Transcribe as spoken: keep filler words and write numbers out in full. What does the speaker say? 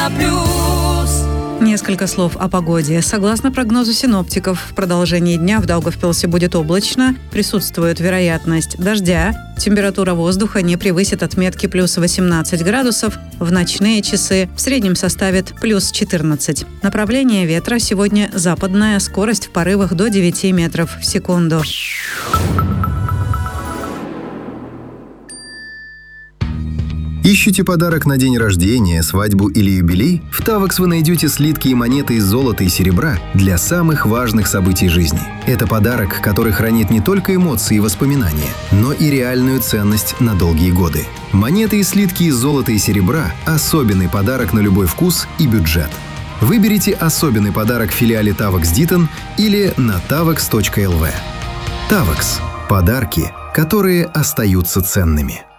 на плюс. Несколько слов о погоде. Согласно прогнозу синоптиков, в продолжении дня в Даугавпилсе будет облачно, присутствует вероятность дождя, температура воздуха не превысит отметки плюс восемнадцать градусов, в ночные часы в среднем составит плюс четырнадцать. Направление ветра сегодня западная, скорость в порывах до девяти метров в секунду. Ищете подарок на день рождения, свадьбу или юбилей? В Тавекс вы найдете слитки и монеты из золота и серебра для самых важных событий жизни. Это подарок, который хранит не только эмоции и воспоминания, но и реальную ценность на долгие годы. Монеты и слитки из золота и серебра – особенный подарок на любой вкус и бюджет. Выберите особенный подарок в филиале Тавекс Дитон или на тавекс точка эл ви. Тавекс – подарки, которые остаются ценными.